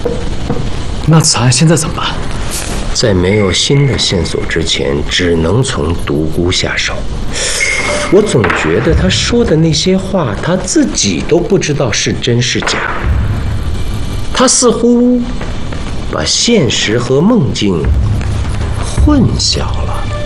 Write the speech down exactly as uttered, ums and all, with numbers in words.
那此案现在怎么办？ 在没有新的线索之前，只能从独孤下手。我总觉得他说的那些话，他自己都不知道是真是假。他似乎把现实和梦境混淆了。